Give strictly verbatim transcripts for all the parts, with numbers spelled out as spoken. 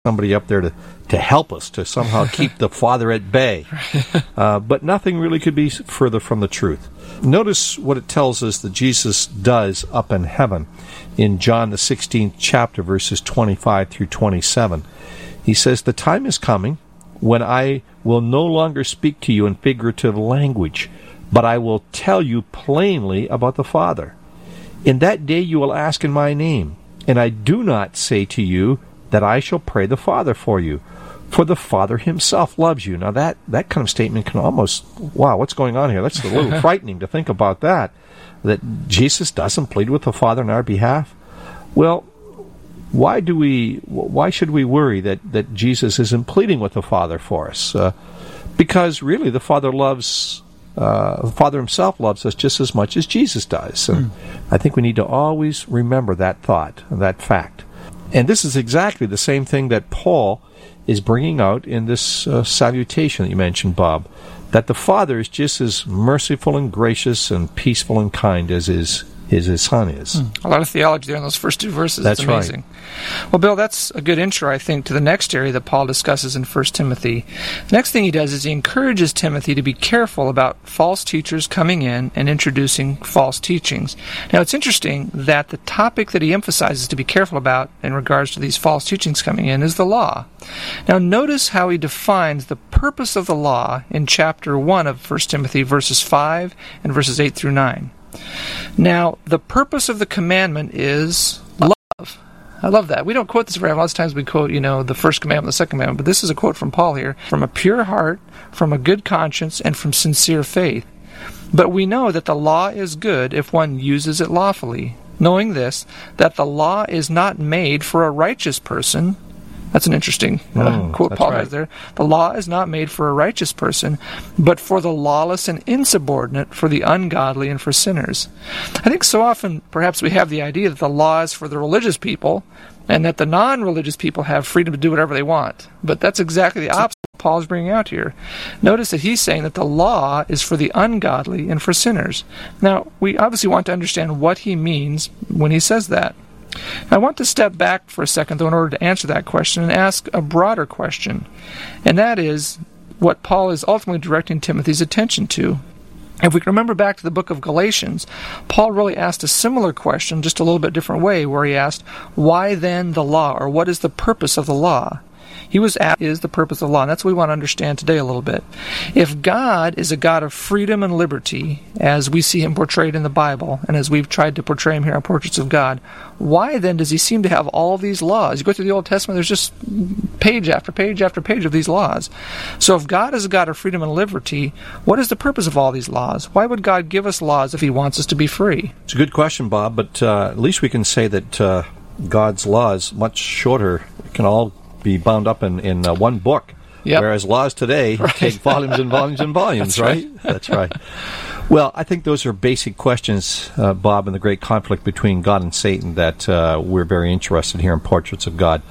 somebody up there to, to help us, to somehow keep the Father at bay. Uh, but nothing really could be further from the truth. Notice what it tells us that Jesus does up in heaven in John the sixteenth chapter, verses twenty-five through twenty-seven. He says, "The time is coming when I will no longer speak to you in figurative language, but I will tell you plainly about the Father. In that day you will ask in my name, and I do not say to you that I shall pray the Father for you, for the Father himself loves you." Now that, that kind of statement can almost, wow, what's going on here? That's a little frightening to think about that, that Jesus doesn't plead with the Father on our behalf. Well, why do we, why should we worry that, that Jesus isn't pleading with the Father for us? Uh, because really the Father loves, uh, the Father himself loves us just as much as Jesus does. And mm. I think we need to always remember that thought, that fact. And this is exactly the same thing that Paul is bringing out in this uh, salutation that you mentioned, Bob, that the Father is just as merciful and gracious and peaceful and kind as his His, his Son is. Hmm. A lot of theology there in those first two verses. That's it's amazing. Right. Well, Bill, that's a good intro, I think, to the next area that Paul discusses in First Timothy. The next thing he does is he encourages Timothy to be careful about false teachers coming in and introducing false teachings. Now, it's interesting that the topic that he emphasizes to be careful about in regards to these false teachings coming in is the law. Now, notice how he defines the purpose of the law in chapter one of First Timothy, verses five and verses eight through nine. Now, the purpose of the commandment is love. I love that. We don't quote this very often. Lots of times we quote, you know, the first commandment, the second commandment, but this is a quote from Paul here. From a pure heart, from a good conscience, and from sincere faith. But we know that the law is good if one uses it lawfully, knowing this, that the law is not made for a righteous person. That's an interesting uh, mm, quote Paul has right. there. The law is not made for a righteous person, but for the lawless and insubordinate, for the ungodly and for sinners. I think so often perhaps we have the idea that the law is for the religious people and that the non-religious people have freedom to do whatever they want. But that's exactly the opposite Paul is bringing out here. Notice that he's saying that the law is for the ungodly and for sinners. Now, we obviously want to understand what he means when he says that. I want to step back for a second, though, in order to answer that question and ask a broader question, and that is what Paul is ultimately directing Timothy's attention to. If we can remember back to the book of Galatians, Paul really asked a similar question, just a little bit different way, where he asked, why then the law, or what is the purpose of the law? He was asked, is the purpose of the law, and that's what we want to understand today a little bit. If God is a God of freedom and liberty, as we see him portrayed in the Bible, and as we've tried to portray him here on Portraits of God, why then does he seem to have all these laws? You go through the Old Testament, there's just page after page after page of these laws. So if God is a God of freedom and liberty, what is the purpose of all these laws? Why would God give us laws if he wants us to be free? It's a good question, Bob, but uh, at least we can say that uh, God's laws, much shorter, can all be bound up in, in uh, one book, yep. Whereas laws today right. take volumes and volumes and volumes, That's right? right? That's right. Well, I think those are basic questions, uh, Bob, in the great conflict between God and Satan that uh, we're very interested here in Portraits of God.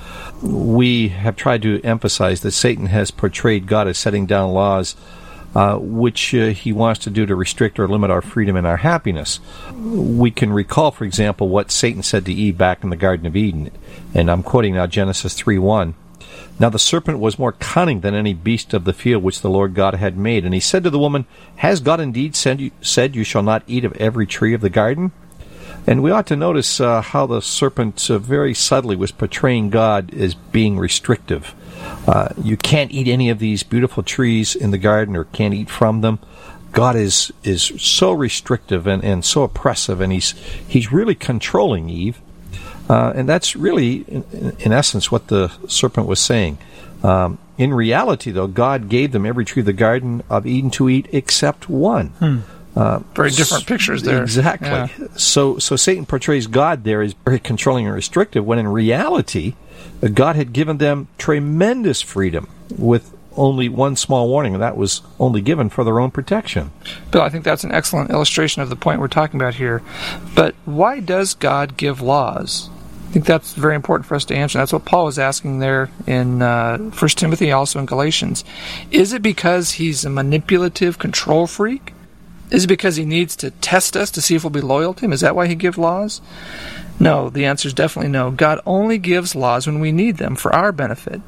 We have tried to emphasize that Satan has portrayed God as setting down laws Uh, which uh, he wants to do to restrict or limit our freedom and our happiness. We can recall, for example, what Satan said to Eve back in the Garden of Eden, and I'm quoting now Genesis three one. "Now the serpent was more cunning than any beast of the field which the Lord God had made, and he said to the woman, Has God indeed said you, said you shall not eat of every tree of the garden?" And we ought to notice uh, how the serpent uh, very subtly was portraying God as being restrictive. Uh, you can't eat any of these beautiful trees in the garden, or can't eat from them. God is is so restrictive and, and so oppressive, and he's he's really controlling Eve. Uh, and that's really, in, in essence, what the serpent was saying. Um, in reality, though, God gave them every tree of the Garden of Eden to eat except one. Hmm. Uh, very different pictures there. Exactly. Yeah. So, so Satan portrays God there as very controlling and restrictive, when in reality, God had given them tremendous freedom with only one small warning, and that was only given for their own protection. Bill, I think that's an excellent illustration of the point we're talking about here. But why does God give laws? I think that's very important for us to answer. That's what Paul was asking there in uh, First Timothy, also in Galatians. Is it because he's a manipulative control freak? Is it because he needs to test us to see if we'll be loyal to him? Is that why he gives laws? No, the answer is definitely no. God only gives laws when we need them for our benefit.